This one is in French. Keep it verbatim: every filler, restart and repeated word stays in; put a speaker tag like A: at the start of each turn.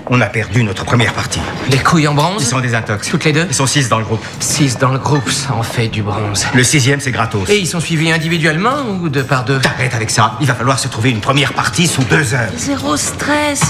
A: On a perdu notre première partie.
B: Les couilles en bronze?
A: Ils sont des intox.
B: Toutes les deux?
A: Ils sont six dans le groupe.
B: Six dans le groupe, ça en fait du bronze.
A: Le sixième, c'est gratos.
B: Et ils sont suivis individuellement ou deux par deux?
A: T'arrêtes avec ça. Il va falloir se trouver une première partie sous deux heures.
C: Zéro stress.